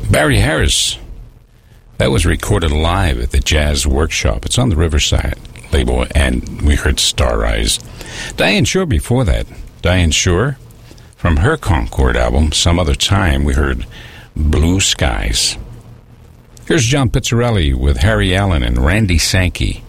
Barry Harris. That was recorded live at the Jazz Workshop. It's on the Riverside label, and we heard Star Rise. Diane Shore before that. Diane Shore, from her Concord album, Some Other Time, we heard Blue Skies. Here's John Pizzarelli with Harry Allen and Randy Sankey.